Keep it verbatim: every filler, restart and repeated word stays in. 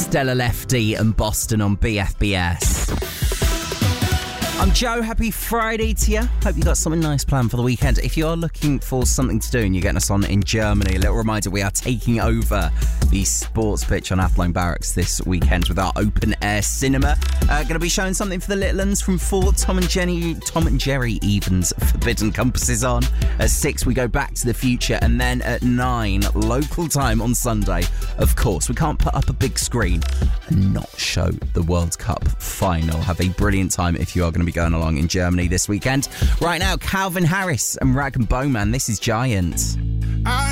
Stella Lefty and Boston on B F B S. I'm Joe. Happy Friday to you. Hope you got something nice planned for the weekend. If you're looking for something to do and you're getting us on in Germany, a little reminder, we are taking over the sports pitch on Athlone Barracks this weekend with our open air cinema. Uh, going to be showing something for the little ones from four. Tom and Jenny, Tom and Jerry Evans' Forbidden Compasses on. At six, we go Back to the Future, and then at nine, local time on Sunday. Of course, we can't put up a big screen and not show the World Cup final. Have a brilliant time if you are going to be going along in Germany this weekend. Right now, Calvin Harris and Rag and Bowman. This is Giant. I